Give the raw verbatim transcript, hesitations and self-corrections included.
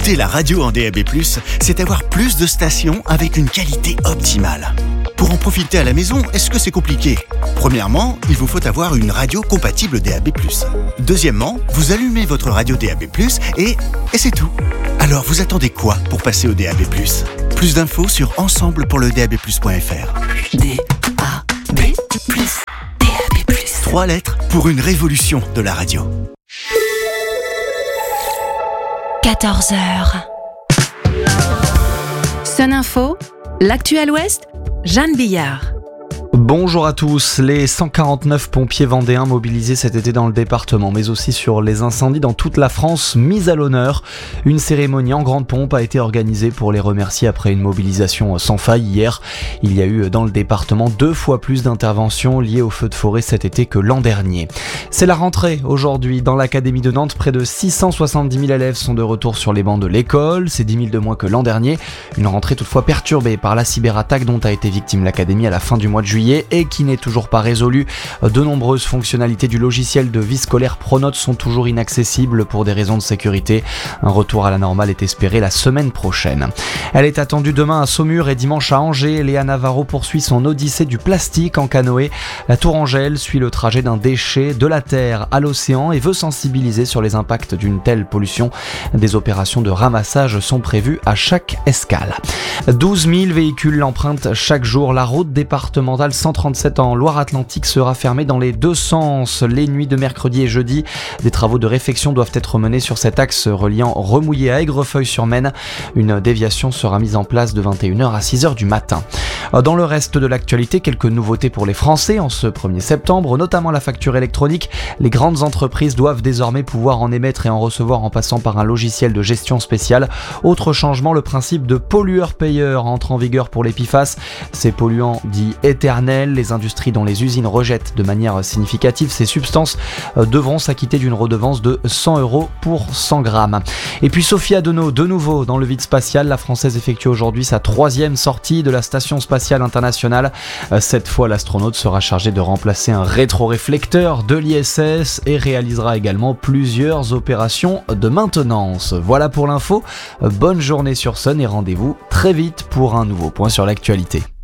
Écouter la radio en D A B plus, c'est avoir plus de stations avec une qualité optimale. Pour en profiter à la maison, est-ce que c'est compliqué ? Premièrement, il vous faut avoir une radio compatible D A B plus. Deuxièmement, vous allumez votre radio D A B plus et, et c'est tout. Alors vous attendez quoi pour passer au D A B plus ? Plus d'infos sur ensemble pour le D A B plus point F R. D A B plus, D A B plus. Trois lettres pour une révolution de la radio. quatorze heures. Sun Info, l'actuel Ouest, Jeanne Billard. Bonjour à tous. Les cent quarante-neuf pompiers vendéens mobilisés cet été dans le département, mais aussi sur les incendies dans toute la France, mis à l'honneur. Une cérémonie en grande pompe a été organisée pour les remercier après une mobilisation sans faille hier. Il y a eu dans le département deux fois plus d'interventions liées aux feux de forêt cet été que l'an dernier. C'est la rentrée aujourd'hui dans l'Académie de Nantes. Près de six cent soixante-dix mille élèves sont de retour sur les bancs de l'école. C'est dix mille de moins que l'an dernier. Une rentrée toutefois perturbée par la cyberattaque dont a été victime l'Académie à la fin du mois de juillet et qui n'est toujours pas résolue. De nombreuses fonctionnalités du logiciel de vie scolaire Pronote sont toujours inaccessibles pour des raisons de sécurité. Un retour à la normale est espéré la semaine prochaine. Elle est attendue demain à Saumur et dimanche à Angers. Léa Navarro poursuit son odyssée du plastique en canoë. La Tourangelle suit le trajet d'un déchet de la terre à l'océan et veut sensibiliser sur les impacts d'une telle pollution. Des opérations de ramassage sont prévues à chaque escale. douze mille véhicules l'empruntent chaque jour. La route départementale cent trente-sept en Loire-Atlantique sera fermée dans les deux sens. Les nuits de mercredi et jeudi, des travaux de réfection doivent être menés sur cet axe reliant Remouillé à Aigrefeuille-sur-Maine. Une déviation sera mise en place de vingt et une heures à six heures du matin. Dans le reste de l'actualité, quelques nouveautés pour les Français en ce premier septembre, notamment la facture électronique. Les grandes entreprises doivent désormais pouvoir en émettre et en recevoir en passant par un logiciel de gestion spéciale. Autre changement, le principe de pollueur-payeur entre en vigueur pour les P F A S. Ces polluants dits éternels, les industries dont les usines rejettent de manière significative ces substances devront s'acquitter d'une redevance de cent euros pour cent grammes. Et puis Sophie Adenau, de nouveau dans le vide spatial. La Française effectue aujourd'hui sa troisième sortie de la Station spatiale internationale. Cette fois, l'astronaute sera chargé de remplacer un rétroréflecteur de l'I S S et réalisera également plusieurs opérations de maintenance. Voilà pour l'info. Bonne journée sur Sun et rendez-vous très vite pour un nouveau point sur l'actualité.